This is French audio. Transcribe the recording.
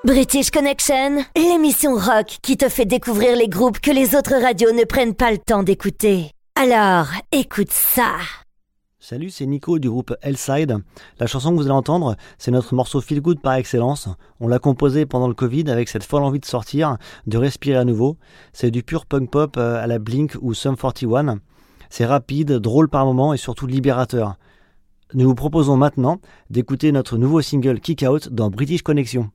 British Connection, l'émission rock qui te fait découvrir les groupes que les autres radios ne prennent pas le temps d'écouter. Alors, écoute ça. Salut, c'est Nico du groupe Hellside. La chanson que vous allez entendre, c'est notre morceau Feel Good par excellence. On l'a composé pendant le Covid avec cette folle envie de sortir, de respirer à nouveau. C'est du pur punk pop à la Blink ou Sum 41. C'est rapide, drôle par moments et surtout libérateur. Nous vous proposons maintenant d'écouter notre nouveau single Kick Out dans British Connection.